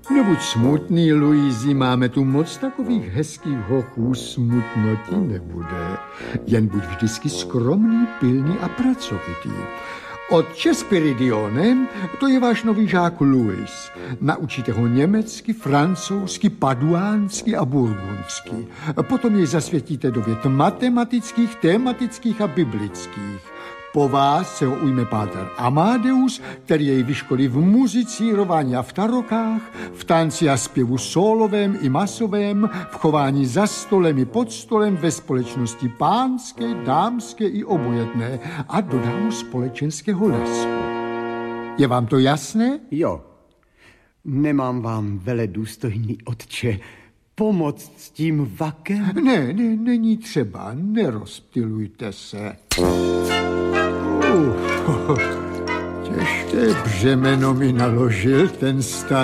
Nebuď smutný, Luizi, máme tu moc takových hezkých hochů, smutno ti nebude. Jen buď vždycky skromný, pilný a pracovitý. Otče Spiridione, to je váš nový žák Louis. Naučíte ho německy, francouzsky, paduánsky a burgundsky. Potom jej zasvětíte do věd matematických, tematických a biblických. Po vás se ho ujme páter Amadeus, který jej vyškolí v muzicírování a v tarokách, v tanci a zpěvu solovém i masovém, v chování za stolem i pod stolem, ve společnosti pánské, dámské i obojetné a dodá mu společenského lásku. Je vám to jasné? Jo. Nemám vám, veledůstojný otče, pomoct s tím vakem? Ne, není třeba, nerozptylujte se. Těžké břemeno mi naložil ten starý.